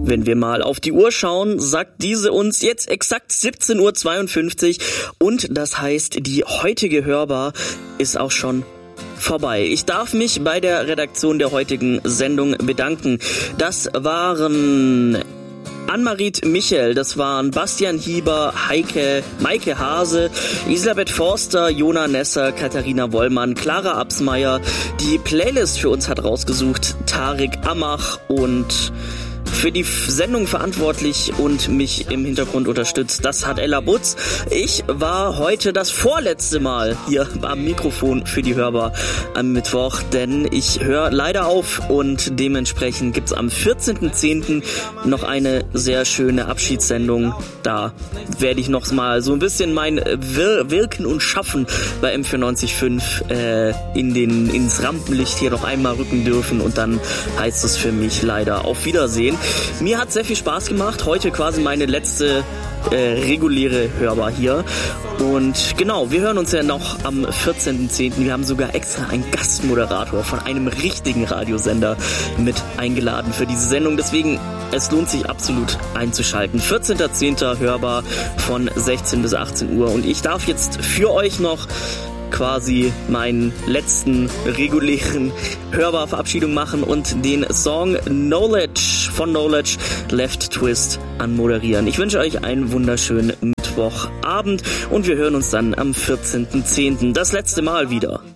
Wenn wir mal auf die Uhr schauen, sagt diese uns jetzt exakt 17:52 Uhr und das heißt, die heutige Hörbar ist auch schon vorbei. Ich darf mich bei der Redaktion der heutigen Sendung bedanken. Das waren Ann-Marit Michel, das waren Bastian Hieber, Maike Hase, Elisabeth Forster, Jona Nesser, Katharina Wollmann, Clara Absmeier. Die Playlist für uns hat rausgesucht Tarek Amach und für die Sendung verantwortlich und mich im Hintergrund unterstützt, das hat Ella Butz. Ich war heute das vorletzte Mal hier am Mikrofon für die Hörbar am Mittwoch, denn ich höre leider auf und dementsprechend gibt's am 14.10. noch eine sehr schöne Abschiedssendung. Da werde ich noch mal so ein bisschen mein Wirken und Schaffen bei M94.5 ins Rampenlicht hier noch einmal rücken dürfen und dann heißt es für mich leider auf Wiedersehen. Mir hat sehr viel Spaß gemacht. Heute quasi meine letzte reguläre Hörbar hier. Und genau, wir hören uns ja noch am 14.10. Wir haben sogar extra einen Gastmoderator von einem richtigen Radiosender mit eingeladen für diese Sendung. Deswegen, es lohnt sich absolut einzuschalten. 14.10. Hörbar von 16 bis 18 Uhr. Und ich darf jetzt für euch noch quasi meinen letzten regulären Hörbar-Verabschiedung machen und den Song Knowledge von Knowledge Left Twist anmoderieren. Ich wünsche euch einen wunderschönen Mittwochabend und wir hören uns dann am 14.10. das letzte Mal wieder.